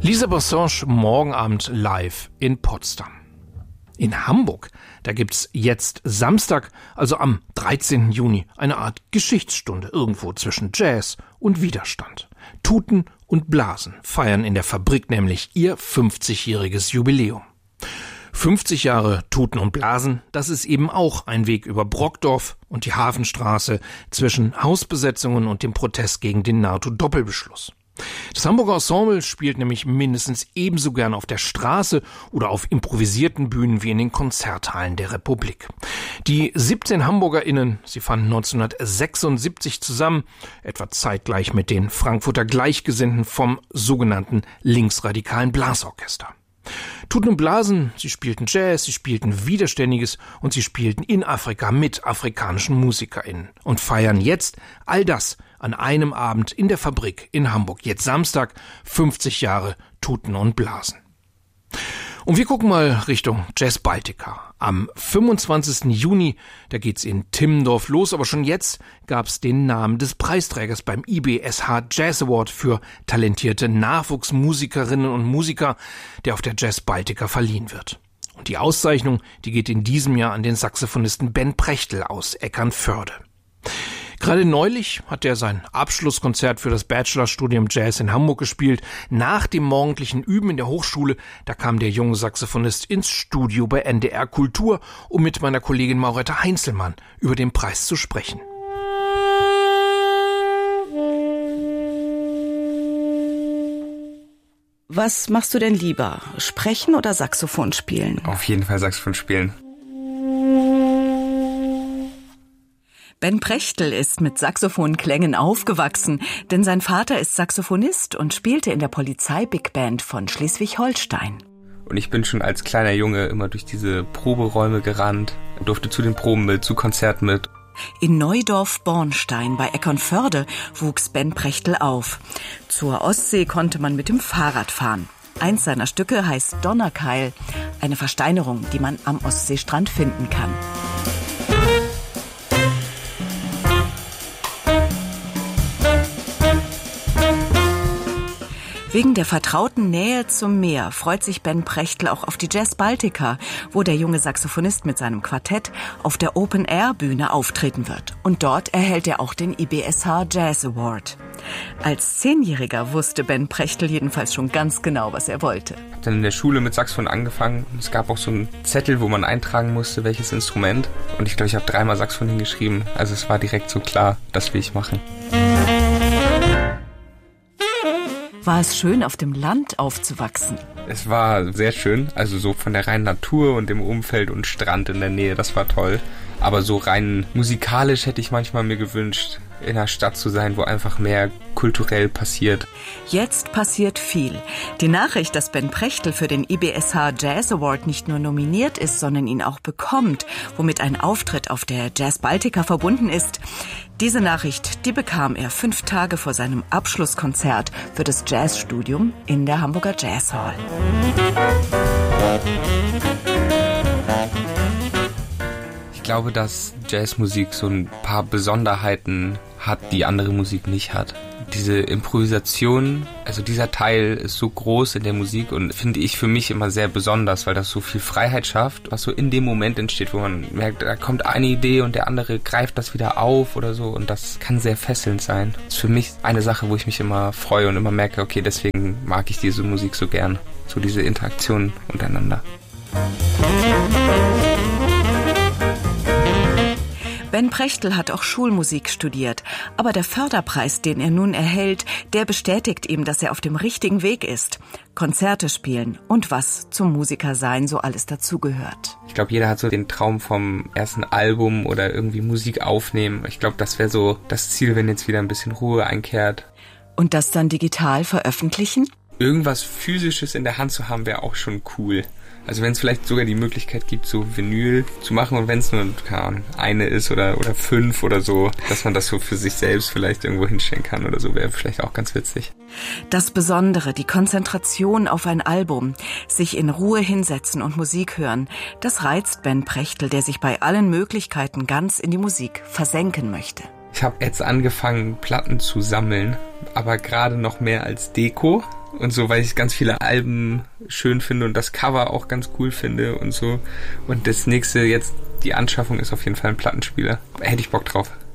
Lisa Bassange morgen Abend live in Potsdam. In Hamburg, da gibt's jetzt Samstag, also am 13. Juni, eine Art Geschichtsstunde irgendwo zwischen Jazz und Widerstand. Tuten und Blasen feiern in der Fabrik nämlich ihr 50-jähriges Jubiläum. 50 Jahre Tuten und Blasen, das ist eben auch ein Weg über Brockdorf und die Hafenstraße zwischen Hausbesetzungen und dem Protest gegen den NATO-Doppelbeschluss. Das Hamburger Ensemble spielt nämlich mindestens ebenso gern auf der Straße oder auf improvisierten Bühnen wie in den Konzerthallen der Republik. Die 17 HamburgerInnen, sie fanden 1976 zusammen, etwa zeitgleich mit den Frankfurter Gleichgesinnten vom sogenannten linksradikalen Blasorchester. Tuten und Blasen, sie spielten Jazz, sie spielten Widerständiges und sie spielten in Afrika mit afrikanischen MusikerInnen und feiern jetzt all das an einem Abend in der Fabrik in Hamburg. Jetzt Samstag, 50 Jahre Tuten und Blasen. Und wir gucken mal Richtung Jazz Baltica. Am 25. Juni, da geht's in Timmendorf los, aber schon jetzt gab's den Namen des Preisträgers beim IBSH Jazz Award für talentierte Nachwuchsmusikerinnen und Musiker, der auf der Jazz Baltica verliehen wird. Und die Auszeichnung, die geht in diesem Jahr an den Saxophonisten Ben Prechtl aus Eckernförde. Gerade neulich hat er sein Abschlusskonzert für das Bachelorstudium Jazz in Hamburg gespielt. Nach dem morgendlichen Üben in der Hochschule, da kam der junge Saxophonist ins Studio bei NDR Kultur, um mit meiner Kollegin Mauretta Heinzelmann über den Preis zu sprechen. Was machst du denn lieber? Sprechen oder Saxophon spielen? Auf jeden Fall Saxophon spielen. Ben Prechtl ist mit Saxophonklängen aufgewachsen, denn sein Vater ist Saxophonist und spielte in der Polizei-Big Band von Schleswig-Holstein. Und ich bin schon als kleiner Junge immer durch diese Proberäume gerannt, durfte zu den Proben mit, zu Konzerten mit. In Neudorf-Bornstein bei Eckernförde wuchs Ben Prechtl auf. Zur Ostsee konnte man mit dem Fahrrad fahren. Eins seiner Stücke heißt Donnerkeil, eine Versteinerung, die man am Ostseestrand finden kann. Wegen der vertrauten Nähe zum Meer freut sich Ben Prechtl auch auf die Jazz Baltica, wo der junge Saxophonist mit seinem Quartett auf der Open-Air-Bühne auftreten wird. Und dort erhält er auch den IBSH Jazz Award. Als 10-Jähriger wusste Ben Prechtl jedenfalls schon ganz genau, was er wollte. Ich habe dann in der Schule mit Saxophon angefangen. Es gab auch so einen Zettel, wo man eintragen musste, welches Instrument. Und ich glaube, ich habe 3-mal Saxophon hingeschrieben. Also es war direkt so klar, das will ich machen. War es schön, auf dem Land aufzuwachsen? Es war sehr schön, also so von der reinen Natur und dem Umfeld und Strand in der Nähe, das war toll. Aber so rein musikalisch hätte ich manchmal mir gewünscht, in einer Stadt zu sein, wo einfach mehr kulturell passiert. Jetzt passiert viel. Die Nachricht, dass Ben Prechtl für den IBSH Jazz Award nicht nur nominiert ist, sondern ihn auch bekommt, womit ein Auftritt auf der Jazz Baltica verbunden ist. Diese Nachricht, die bekam er 5 Tage vor seinem Abschlusskonzert für das Jazzstudium in der Hamburger Jazz Hall. Ich glaube, dass Jazzmusik so ein paar Besonderheiten hat, die andere Musik nicht hat. Diese Improvisation, also dieser Teil ist so groß in der Musik und finde ich für mich immer sehr besonders, weil das so viel Freiheit schafft, was so in dem Moment entsteht, wo man merkt, da kommt eine Idee und der andere greift das wieder auf oder so und das kann sehr fesselnd sein. Das ist für mich eine Sache, wo ich mich immer freue und immer merke, okay, deswegen mag ich diese Musik so gern, so diese Interaktion untereinander. Ben Prechtl hat auch Schulmusik studiert, aber der Förderpreis, den er nun erhält, der bestätigt ihm, dass er auf dem richtigen Weg ist. Konzerte spielen und was zum Musikersein so alles dazugehört. Ich glaube, jeder hat so den Traum vom ersten Album oder irgendwie Musik aufnehmen. Ich glaube, das wäre so das Ziel, wenn jetzt wieder ein bisschen Ruhe einkehrt. Und das dann digital veröffentlichen? Irgendwas Physisches in der Hand zu haben, wäre auch schon cool. Also wenn es vielleicht sogar die Möglichkeit gibt, so Vinyl zu machen und wenn es nur eine ist oder 5 oder so, dass man das so für sich selbst vielleicht irgendwo hinstellen kann oder so, wäre vielleicht auch ganz witzig. Das Besondere, die Konzentration auf ein Album, sich in Ruhe hinsetzen und Musik hören, das reizt Ben Prechtl, der sich bei allen Möglichkeiten ganz in die Musik versenken möchte. Ich habe jetzt angefangen, Platten zu sammeln, aber gerade noch mehr als Deko und so, weil ich ganz viele Alben schön finde und das Cover auch ganz cool finde und so. Und das nächste jetzt, die Anschaffung ist auf jeden Fall ein Plattenspieler. Hätte ich Bock drauf.